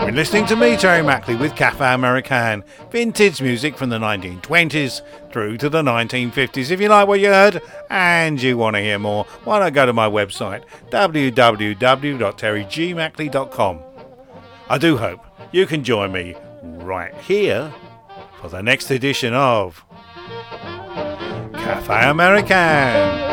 been listening to me, Terry Mackley, with Cafe American, vintage music from the 1920s through to the 1950s. If you like what you heard and you want to hear more, why not go to my website, www.terrygmackley.com. I do hope you can join me right here for the next edition of Cafe American.